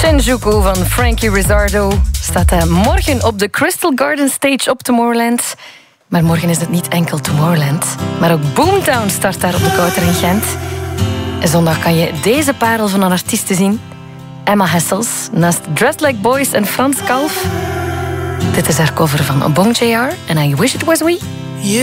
Shinjuku van Frankie Rizzardo staat morgen op de Crystal Garden Stage op Tomorrowland. Maar morgen is het niet enkel Tomorrowland, maar ook Boomtown start daar op de Kouter in Gent. En zondag kan je deze parel van een artieste zien. Emma Hessels, naast Dressed Like Boys en Frans Kalf. Dit is haar cover van Bong JR en I Wish It Was We.